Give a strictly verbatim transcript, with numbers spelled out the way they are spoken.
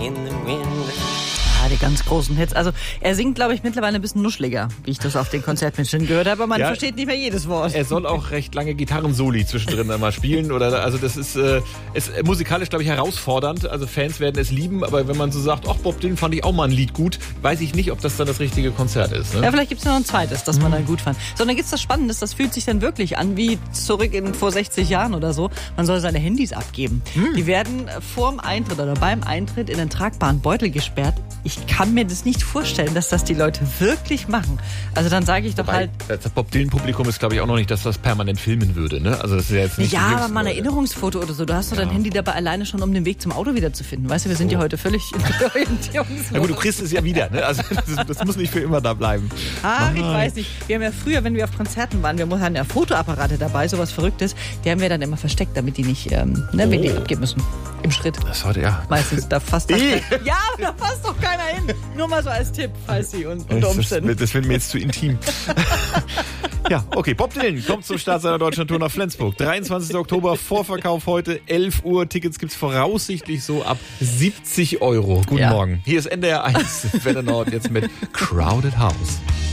in the wind. Ah, die ganz großen Hits. Also er singt, glaube ich, mittlerweile ein bisschen nuscheliger, wie ich das auf den Konzertmitschnitten gehört habe, aber man Ja, versteht nicht mehr jedes Wort. Er soll auch recht lange Gitarrensoli zwischendrin mal spielen. Oder, also das ist, äh, ist musikalisch, glaube ich, herausfordernd. Also Fans werden es lieben, aber wenn man so sagt, ach Bob Dylan fand ich auch mal ein Lied gut, weiß ich nicht, ob das dann das richtige Konzert ist. Ne? Ja, vielleicht gibt es noch ein zweites, das man dann gut fand. Sondern gibt es das Spannendes, das fühlt sich dann wirklich an wie zurück in vor sechzig Jahren oder so. Man soll seine Handys abgeben. Hm. Die werden vorm Eintritt oder beim Eintritt in den tragbaren Beutel gesperrt. Ich kann mir das nicht vorstellen, dass das die Leute wirklich machen. Also dann sage ich doch Wobei, halt... Das Bob Dylan-Publikum ist, glaube ich, auch noch nicht, dass das permanent filmen würde. Ne? Also das ist ja jetzt nicht Ja, die aber mal ein Leute. Erinnerungsfoto oder so. Du hast doch Ja. dein Handy dabei alleine schon, um den Weg zum Auto wieder zu finden. Weißt du, wir sind ja heute völlig orientierungslos. Na gut, du kriegst es ja wieder. Ne? Also das, das muss nicht für immer da bleiben. Ach, ich Nein. weiß nicht. Wir haben ja früher, wenn wir auf Konzerten waren, wir hatten ja Fotoapparate dabei, sowas Verrücktes. Die haben wir dann immer versteckt, damit die nicht, ähm, ne, wenn die abgeben müssen. Im Schritt. Das heute, ja. Meistens, da fasst das Ih. kein, ja, da fasst doch keiner hin. Nur mal so als Tipp, falls sie un, unter Das, Umständen. das, das wird mir jetzt zu intim. Ja, okay. Bob Dylan kommt zum Start seiner Deutschlandtour nach Flensburg. dreiundzwanzigster Oktober, Vorverkauf heute, elf Uhr. Tickets gibt's voraussichtlich so ab siebzig Euro. Guten Ja. Morgen. Hier ist N D R eins. Welle Nord jetzt mit Crowded House.